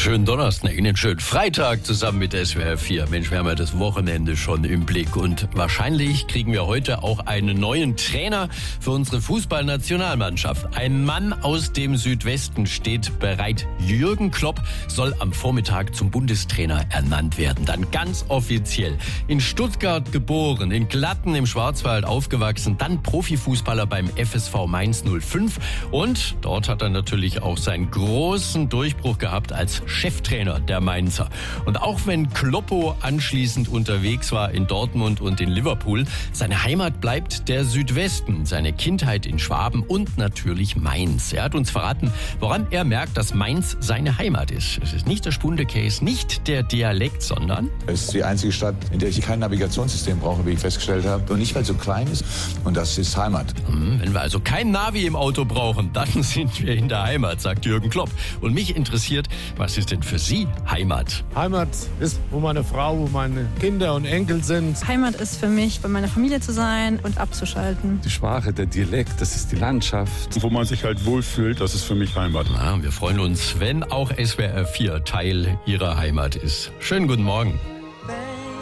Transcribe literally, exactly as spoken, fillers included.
schönen Donnerstag, einen schönen Freitag zusammen mit S W R vier. Mensch, wir haben ja das Wochenende schon im Blick und wahrscheinlich kriegen wir heute auch einen neuen Trainer für unsere Fußballnationalmannschaft. Ein Mann aus dem Südwesten steht bereit. Jürgen Klopp soll am Vormittag zum Bundestrainer ernannt werden. Dann ganz offiziell. In Stuttgart geboren, in Glatten im Schwarzwald aufgewachsen, dann Profifußballer beim F S V Mainz null fünf und dort hat er natürlich auch seinen großen Durchbruch gehabt als Cheftrainer der Mainzer. Und auch wenn Kloppo anschließend unterwegs war in Dortmund und in Liverpool, seine Heimat bleibt der Südwesten, seine Kindheit in Schwaben und natürlich Mainz. Er hat uns verraten, woran er merkt, dass Mainz seine Heimat ist. Es ist nicht der Spundekäse, nicht der Dialekt, sondern... Es ist die einzige Stadt, in der ich kein Navigationssystem brauche, wie ich festgestellt habe. Und nicht, weil es so klein ist. Und das ist Heimat. Wenn wir also kein Navi im Auto brauchen, dann sind wir in der Heimat, sagt Jürgen Klopp. Und mich interessiert, was ist denn für Sie Heimat? Heimat ist, wo meine Frau, wo meine Kinder und Enkel sind. Heimat ist für mich, bei meiner Familie zu sein und abzuschalten. Die Sprache, der Dialekt, das ist die Landschaft. Wo man sich halt wohlfühlt, das ist für mich Heimat. Ja, wir freuen uns, wenn auch S W R vier Teil Ihrer Heimat ist. Schönen guten Morgen.